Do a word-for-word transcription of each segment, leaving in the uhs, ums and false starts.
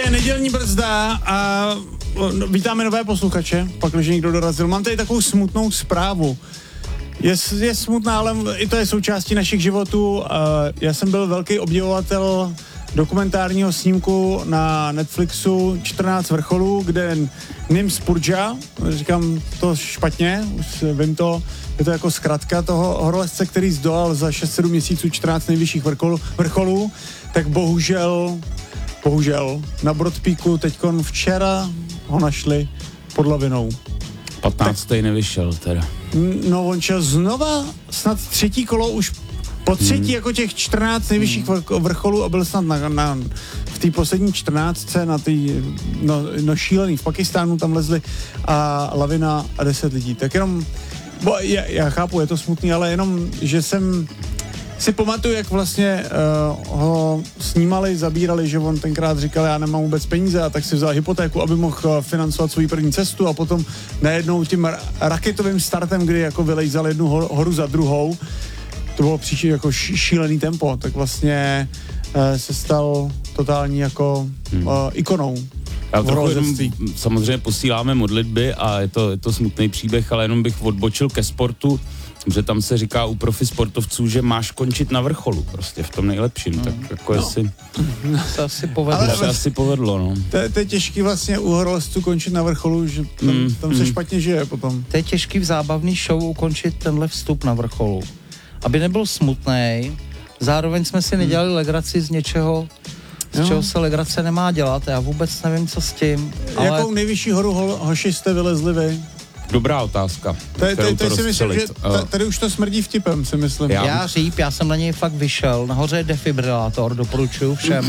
je nedělní brzda a no, vítáme nové posluchače, pakliže někdo dorazil. Mám tady takovou smutnou zprávu. Je, je smutná, ale i to je součástí našich životů. Já jsem byl velký obdivovatel dokumentárního snímku na Netflixu čtrnáct vrcholů, kde Nim Spurja, říkám to špatně, už vím to, je to jako zkratka toho horolezce, který zdolal za šest sedm měsíců čtrnáct nejvyšších vrcholů, vrcholů, tak bohužel, bohužel, na Broad Peaku teďkon včera ho našli pod lavinou. patnáctý nevyšel teda. No on šel znova, snad třetí kolo už po třetí hmm. jako těch čtrnáct nejvyšších hmm. vrcholů a byl snad na, na, v té poslední čtrnáctce na ty no, no šílený, v Pakistánu tam lezli a lavina a deset lidí. Tak jenom, bo já, já chápu, je to smutný, ale jenom, že jsem si pamatuju, jak vlastně uh, ho snímali, zabírali, že on tenkrát říkal, já nemám vůbec peníze a tak si vzal hypotéku, aby mohl financovat svou první cestu a potom najednou tím raketovým startem, kdy jako vylejzal jednu horu za druhou, to bylo příště jako šílený tempo, tak vlastně uh, se stal totální jako hmm. uh, ikonou. Já trochu jenom, samozřejmě posíláme modlitby a je to, je to smutný příběh, ale jenom bych odbočil ke sportu, že tam se říká u profi sportovců, že máš končit na vrcholu, prostě v tom nejlepším, no. Tak jako no. jestli... Se asi povedlo. Ale se asi povedlo, no. To, to je těžký vlastně u horolezců končit na vrcholu, že tam, mm, tam se mm. špatně žije potom. To je těžký v zábavný show ukončit tenhle vstup na vrcholu. Aby nebyl smutnej, zároveň jsme si nedělali legraci z něčeho, z jo. čeho se legrace nemá dělat. Já vůbec nevím, co s tím. Ale... Jakou nejvyšší horu ho, hoši jste vylezli vy? Dobrá otázka. Tady, tady, tady si myslím, že tady už to smrdí vtipem, si myslím. Já, já říp, já jsem na něj fakt vyšel. Nahoře je defibrilátor, doporučuju všem.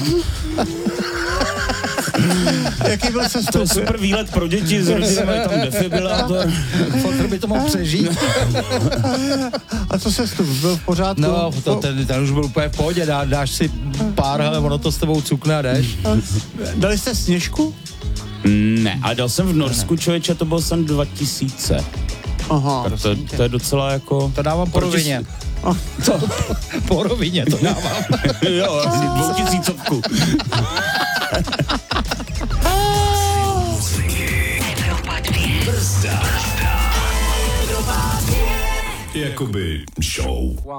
Jaký byl sestup? To je super výlet pro děti, z rodiny mají tam defibrilátor. Fotr by to mohl přežít. A co sestup? Byl v pořádku? No, to, ten, ten už byl úplně v pohodě, dá, dáš si pár, ale ono to s tebou cukne a jdeš. Dali jste Sněžku? Ne, ale dal jsem v Norsku, člověče, to byl jsem dva tisíce. Aha. Tak to, to je docela jako... To dávám po rovině. Oh. To, po rovině to dávám. Jo, asi dvoutisícovku. Jakoby show.